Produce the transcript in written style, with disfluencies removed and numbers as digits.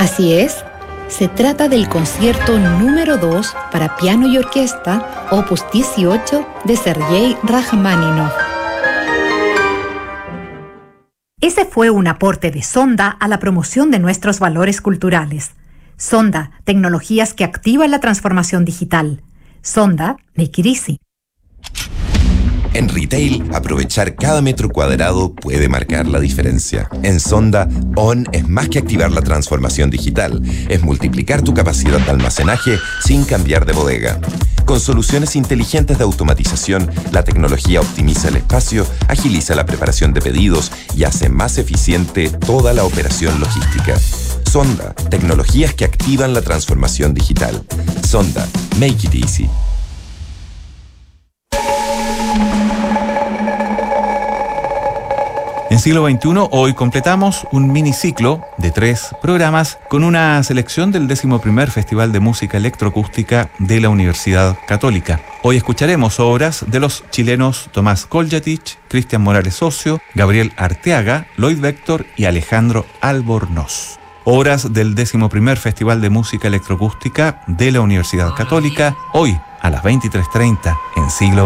Así es, se trata del concierto número 2 para piano y orquesta, opus 18 de Sergei Rachmaninoff. Ese fue un aporte de Sonda a la promoción de nuestros valores culturales. Sonda, tecnologías que activan la transformación digital. Sonda, make it easy. En retail, aprovechar cada metro cuadrado puede marcar la diferencia. En Sonda, ON es más que activar la transformación digital, es multiplicar tu capacidad de almacenaje sin cambiar de bodega. Con soluciones inteligentes de automatización, la tecnología optimiza el espacio, agiliza la preparación de pedidos y hace más eficiente toda la operación logística. Sonda, tecnologías que activan la transformación digital. Sonda, make it easy. En Siglo XXI, hoy completamos un miniciclo de 3 programas con una selección del 11º Festival de Música Electroacústica de la Universidad Católica. Hoy escucharemos obras de los chilenos Tomás Koljatich, Cristian Morales Ocio, Gabriel Arteaga, Lloyd Vector y Alejandro Albornoz. Obras del 11º Festival de Música Electroacústica de la Universidad Católica, hoy a las 23:30 en Siglo